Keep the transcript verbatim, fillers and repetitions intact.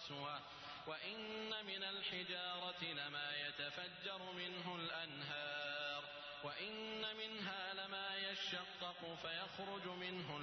قسوة وإن من الحجارة لما يتفجر منه الأنهار وإن منها لما يشقق فيخرج منه